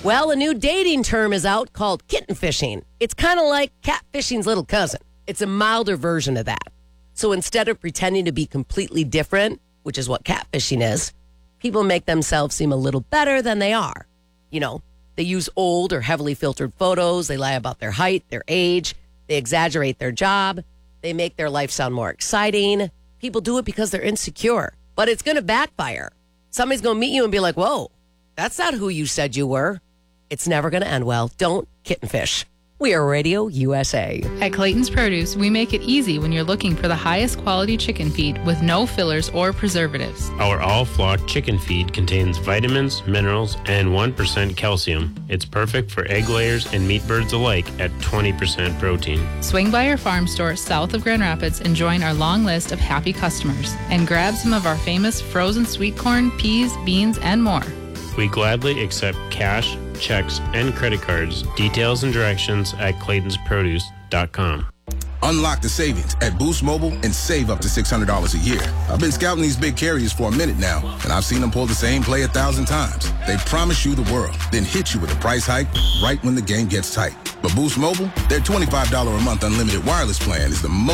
Well, a new dating term is out called kitten fishing. It's kind of like catfishing's little cousin. It's a milder version of that. So instead of pretending to be completely different, which is what catfishing is, people make themselves seem a little better than they are. You know, they use old or heavily filtered photos. They lie about their height, their age. They exaggerate their job. They make their life sound more exciting. People do it because they're insecure. But it's going to backfire. Somebody's going to meet you and be like, whoa, that's not who you said you were. It's never going to end well. Don't kitten fish. We are Radio USA. At Clayton's Produce, we make it easy when you're looking for the highest quality chicken feed with no fillers or preservatives. Our all-flock chicken feed contains vitamins, minerals, and 1% calcium. It's perfect for egg layers and meat birds alike at 20% protein. Swing by our farm store south of Grand Rapids and join our long list of happy customers. And grab some of our famous frozen sweet corn, peas, beans, and more. We gladly accept cash, checks, and credit cards. Details and directions at Clayton'sProduce.com. Unlock the savings at Boost Mobile and save up to $600 a year. I've been scouting these big carriers for a minute now, and I've seen them pull the same play 1,000 times. They promise you the world, then hit you with a price hike right when the game gets tight. But Boost Mobile, their $25 a month unlimited wireless plan is the most